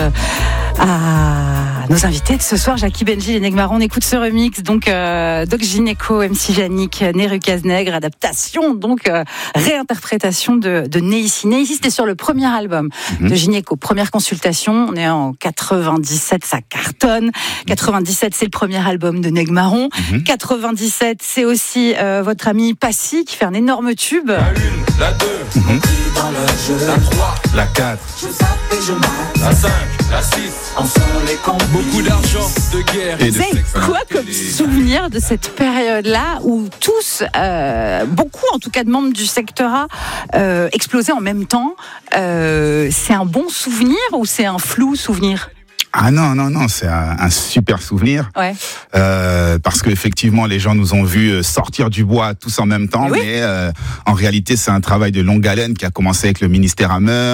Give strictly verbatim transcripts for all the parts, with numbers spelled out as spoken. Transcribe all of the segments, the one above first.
à nos invités de ce soir, Jackie, Benji et Negmaron. On écoute ce remix, donc euh, Doc Gynéco, M C Yannick, Neru Cazenegre, adaptation, donc euh, réinterprétation de, de Neissi. Neissi, c'était sur le premier album mm-hmm. de Gynéco, première consultation. On est en quatre-vingt-dix-sept, ça cartonne. quatre-vingt-dix-sept, c'est le premier album de Negmaron. Mm-hmm. quatre-vingt-dix-sept, c'est aussi euh, votre ami Passy qui fait un énorme tube. La une, la deux, mm-hmm. dans le jeu. La trois, la quatre, je zappe et je mate. La cinq, la six, en sont les cons. Beaucoup d'argent, de guerre et de sexe. C'est quoi comme souvenir de cette période-là où tous, euh, beaucoup en tout cas de membres du secteur A, euh, explosaient en même temps? euh, C'est un bon souvenir ou c'est un flou souvenir? Ah non, non, non, c'est un, un super souvenir. Ouais. Euh, parce qu'effectivement, les gens nous ont vus sortir du bois tous en même temps. Oui. Mais euh, en réalité, c'est un travail de longue haleine qui a commencé avec le ministère Hammer.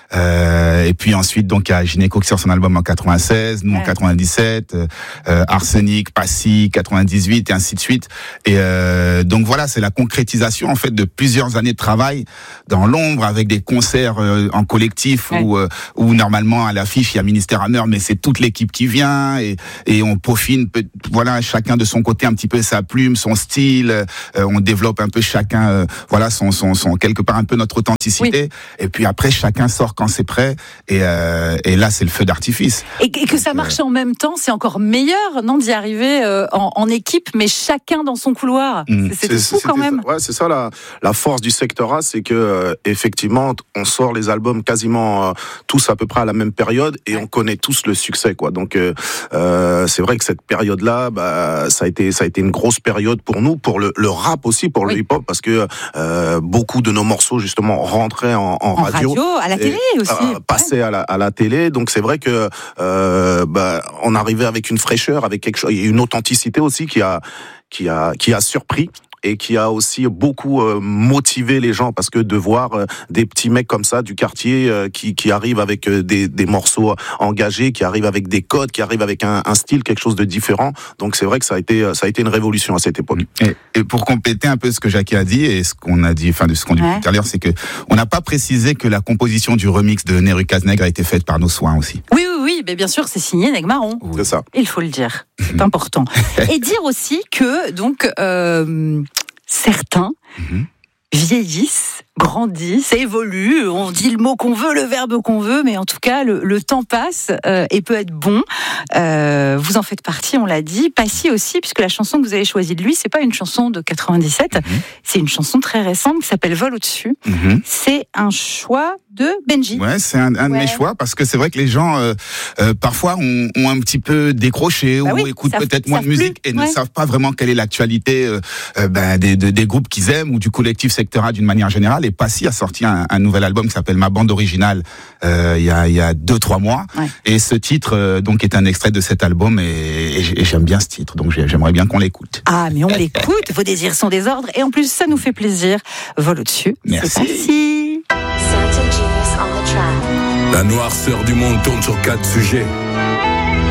Euh, et puis ensuite, donc, il y a Gynéco qui sort son album en quatre-vingt-seize, nous ouais. en quatre-vingt-dix-sept, euh, Arsenic, Passy, quatre-vingt-dix-huit, et ainsi de suite. Et euh, donc voilà, c'est la concrétisation en fait de plusieurs années de travail dans l'ombre, avec des concerts euh, en collectif ouais. où, euh, où normalement à l'affiche il y a ministère Hammer, mais c'est toute l'équipe qui vient et, et on peaufine, voilà, chacun de son côté un petit peu sa plume, son style. Euh, on développe un peu chacun, euh, voilà, son, son, son quelque part un peu notre authenticité. Oui. Et puis après, chacun sort quand c'est prêt. Et, euh, et là, c'est le feu d'artifice. Et, et que ça marche euh, en même temps, c'est encore meilleur, non, d'y arriver euh, en, en équipe, mais chacun dans son couloir. Mmh. C'est, c'est, c'est fou quand même. Ça. Ouais, c'est ça la, la force du secteur A, c'est que euh, effectivement, on sort les albums quasiment euh, tous à peu près à la même période et ouais. on connaît tous le succès, quoi. Donc euh, euh, c'est vrai que cette période-là, bah, ça a été ça a été une grosse période pour nous, pour le, le rap aussi, pour oui. le hip-hop, parce que euh, beaucoup de nos morceaux justement rentraient en, en, en radio, radio, à la télé et, aussi, euh, passaient ouais. à, la, à la télé. Donc c'est vrai que euh, bah, on arrivait avec une fraîcheur, avec quelque chose, une authenticité aussi qui a qui a qui a surpris. Et qui a aussi beaucoup euh, motivé les gens, parce que de voir euh, des petits mecs comme ça du quartier euh, qui qui arrivent avec euh, des des morceaux engagés, qui arrivent avec des codes, qui arrivent avec un, un style, quelque chose de différent. Donc c'est vrai que ça a été ça a été une révolution à cette époque. Et, et pour compléter un peu ce que Jackie a dit et ce qu'on a dit, enfin de ce qu'on dit ouais. tout à l'heure, c'est que on n'a pas précisé que la composition du remix de Neru Cazenegre a été faite par nos soins aussi. Oui oui oui, mais bien sûr c'est signé Negmaron. Oui. C'est ça. Il faut le dire, c'est important. Et dire aussi que donc. Euh, Certains mmh. vieillissent, grandissent, évoluent. On dit le mot qu'on veut, le verbe qu'on veut, mais en tout cas, le, le temps passe euh, et peut être bon. Euh, vous en faites partie, on l'a dit. Passy aussi, puisque la chanson que vous avez choisie de lui, c'est pas une chanson de quatre-vingt-dix-sept, mmh. c'est une chanson très récente qui s'appelle Vol au-dessus. Mmh. C'est un choix de Benji. Ouais, c'est un, un ouais. de mes choix, parce que c'est vrai que les gens euh, euh, parfois ont, ont un petit peu décroché bah ou oui, écoutent savent, peut-être moins de musique plus. et ouais. ne savent pas vraiment quelle est l'actualité euh, euh, ben, des, des, des groupes qu'ils aiment ou du collectif Secteur A d'une manière générale. Et Passy a sorti un, un nouvel album qui s'appelle Ma bande originale euh, il y a il y a deux trois mois. Ouais. Et ce titre euh, donc est un extrait de cet album et, et, et j'aime bien ce titre, donc j'aimerais bien qu'on l'écoute. Ah mais on l'écoute, vos désirs sont des ordres et en plus ça nous fait plaisir. Vol au-dessus. Merci. C'est Passy. La noirceur du monde tourne sur quatre sujets.